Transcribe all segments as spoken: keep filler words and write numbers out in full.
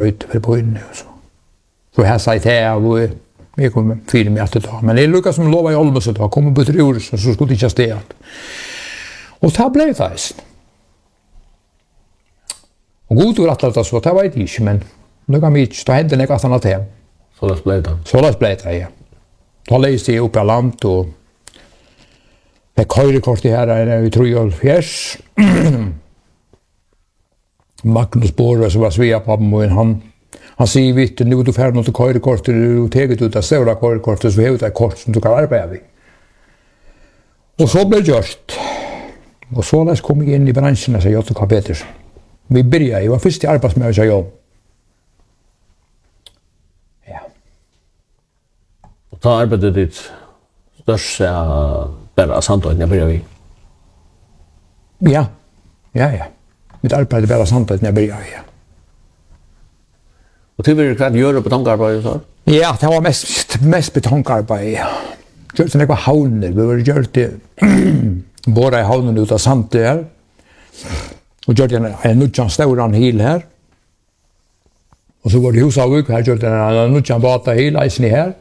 bröt för på inne och så. Så här sa jag och jag kom fyra med att ta. Men det lyckas som lova i Olmos att ha kommit på tre år så skulle det inte stå. Och det blev det. Och god och att det så, det var det inte, men det var mycket, då hände det något annat hem. Så det blev det? Så det blev det, ja. Då läste jag upp i land och fick höjrekort i här, vi tror jag, fjärs. Magnus Borre, som var Sveapappan, och han, han säger vitt, nu du färd något höjrekort, du teget ut av stora höjrekortet, så vi har ett kort som du kan arbeta vid. Och så blev det gjort. Och så läs kom jag in i branschen, säger Jotto K. Petersson. Vi började, jag var först i arbetsmiljö, sa jag. Ja. Och ta arbetet ditt största bara samtidigt när jag började vi? Ja, ja, ja. Mitt arbete bara samtidigt när jag började, ja. Och till vi kvart gör betongarbete så? Ja, det var mest, mest betongarbete, ja. Gjort det några havner, vi var gjort det bara i havnen utav Sante här. Och gjort en, en nutjan stor hil här. Och så var det Husavuk här, gjort en nutjan bata hil, eisen i här.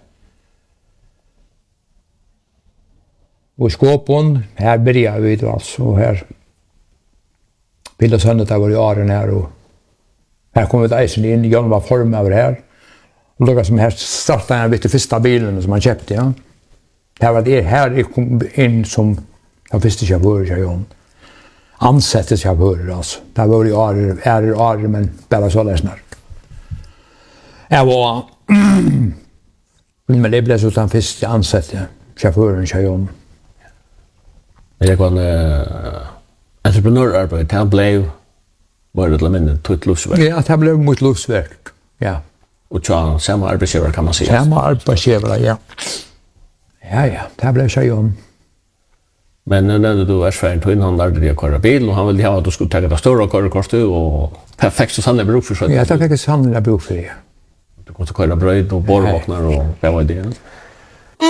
Och skåpen, här började vi alltså, och här Pilla söndet där var i Aren här, och här kom vi eisen in, Jan var form över här. Och då som här startade jag vid det första bilen som man köpte, ja. Här var det här kom in som jag visste inte chaufför, jag Jan. Ansättes chaufförer alltså. Det var ju Aren, är Aren, men bara så läsnar. Jag var men det blev så att han först ansatte chauffören Jan. Men jag kan uh, entreprenörarbete, han blev var det eller mindre till ett livsverk. Ja, det blev mot livsverk, ja. Och tja, samma arbetsgivare kan man säga. Samma arbetsgivare, ja. Ja, ja, det blev så Jan. Men när du var färdig till han lärde dig att köra bil och han ville ha att du skulle ta det stora körkortet och perfekt så sannolikt bruk för sig. Ja, det fick jag sannolikt bruk för det. Du kunde köra bröd och borrvaknar och vad var det?